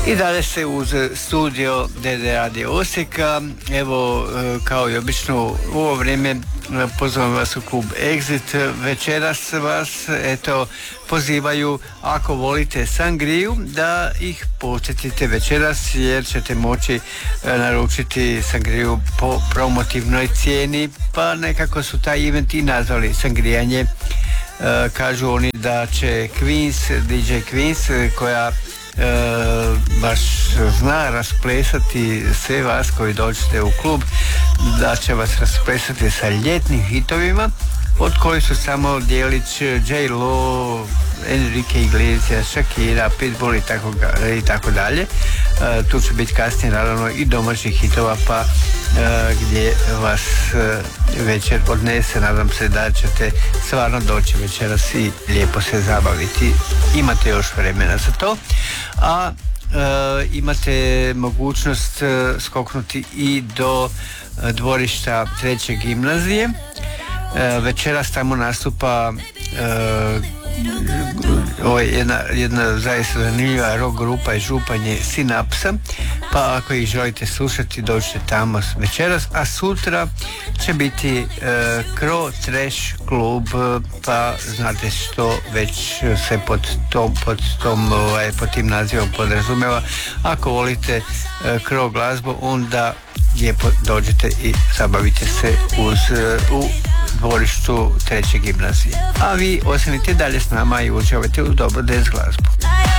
I dalje se uz studio DD Radio Osijeka. Evo, kao i obično u ovo vrijeme pozivam vas u klub Exit. Večeras vas pozivaju, ako volite sangriju, da ih posjetite večeras, jer ćete moći naručiti sangriju po promotivnoj cijeni, pa nekako su taj event i nazvali sangrijanje. Kažu oni da će DJ Queens, koja baš zna rasplesati sve vas koji dođete u klub, da će vas rasplesati sa ljetnim hitovima, od kojih su samo djelić J-Lo, Enrique Iglesias, Shakira, Pitbull i tako dalje. Tu će biti kasnije naravno i domaćih hitova, pa gdje vas večer odnese. Nadam se da ćete stvarno doći večeras i lijepo se zabaviti. Imate još vremena za to, a imate mogućnost skoknuti i do dvorišta 3. gimnazije. Večeras tamo nastupa jedna zaista zanimljiva rock grupa iz Županje, Sinapsa, pa ako ih želite slušati, dođite tamo večeras, a sutra će biti Cro Trash klub, pa znate što već se pod tim nazivom podrazumeva. Ako volite Cro glazbu, onda lijepo dođete i zabavite se u dvorištu 3. gimnazije. A vi ostanite dalje s nama i uživajte u dobro dance glazbu.